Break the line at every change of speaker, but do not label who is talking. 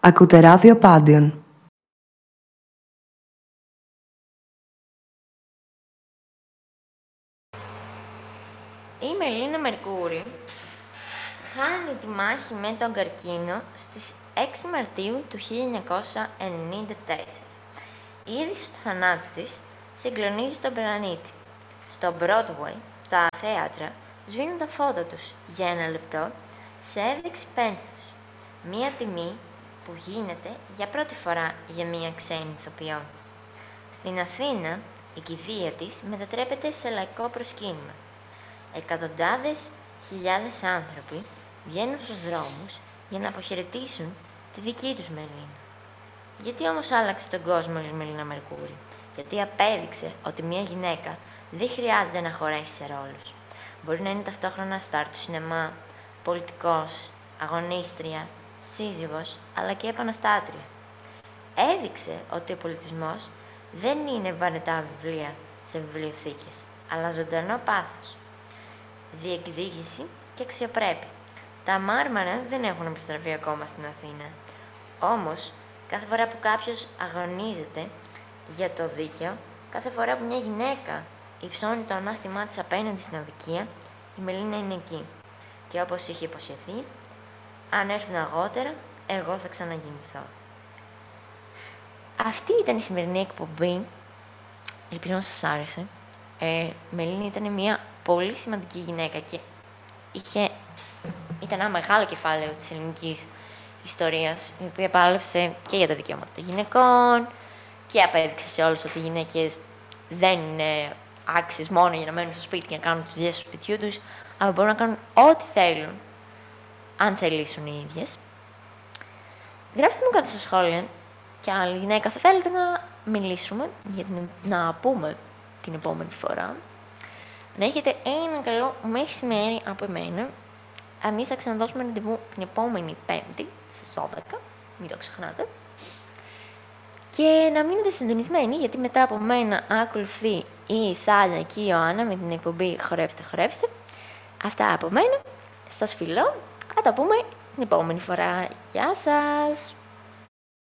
Ακούτε ράδιο Πάντιον.
Η Μελίνα Μερκούρη χάνει τη μάχη με τον καρκίνο στις 6 Μαρτίου του 1994. Η είδηση του θανάτου της συγκλονίζει στον πλανήτη. Στο Broadway, τα θέατρα σβήνουν τα φώτα τους για 1 λεπτό σε έδειξη πένθους. Μία τιμή που γίνεται για πρώτη φορά για μία ξένη ηθοποιό. Στην Αθήνα, η κηδεία της μετατρέπεται σε λαϊκό προσκύνημα. Εκατοντάδες χιλιάδες άνθρωποι βγαίνουν στους δρόμους για να αποχαιρετήσουν τη δική τους Μελίνα. Γιατί όμως άλλαξε τον κόσμο η Μελίνα Μερκούρη? Γιατί απέδειξε ότι μια γυναίκα δεν χρειάζεται να χωρέσει σε ρόλους. Μπορεί να είναι ταυτόχρονα στάρ του σινεμά, πολιτικός, αγωνίστρια, σύζυγος, αλλά και επαναστάτρια. Έδειξε ότι ο πολιτισμός δεν είναι βαρετά βιβλία σε βιβλιοθήκες, αλλά ζωντανό πάθος, διεκδίκηση και αξιοπρέπεια. Τα Μάρμαρα δεν έχουν επιστραφεί ακόμα στην Αθήνα. Όμως, κάθε φορά που κάποιος αγωνίζεται για το δίκαιο, κάθε φορά που μια γυναίκα υψώνει το ανάστημά της απέναντι στην αδικία, η Μελίνα είναι εκεί. Και όπως είχε υποσχεθεί, αν έρθουν αργότερα, εγώ θα ξαναγεννηθώ. Αυτή ήταν η σημερινή εκπομπή. Ελπίζω να σας άρεσε. Η Μελίνα ήταν μια πολύ σημαντική γυναίκα και ήταν ένα μεγάλο κεφάλαιο της ελληνικής ιστορίας, η οποία πάλεψε και για τα δικαιώματα των γυναικών και απέδειξε σε όλους ότι οι γυναίκες δεν είναι άξιες μόνο για να μένουν στο σπίτι και να κάνουν τις δουλειές του σπιτιού τους, αλλά μπορούν να κάνουν ό,τι θέλουν, αν θελήσουν οι ίδιες. Γράψτε μου κάτω στα σχόλια και άλλη γυναίκα θα θέλετε να μιλήσουμε, να πούμε την επόμενη φορά. Να έχετε ένα καλό μεσημέρι από εμένα. Εμείς θα ξαναδώσουμε ραντεβού την επόμενη Πέμπτη στις 12, μην το ξεχνάτε. Και να μείνετε συντονισμένοι, γιατί μετά από μένα ακολουθεί η Θάλια και η Ιωάννα με την εκπομπή Χορέψτε. Αυτά από μένα. Σας φιλώ. Θα τα πούμε την επόμενη φορά. Γεια σας!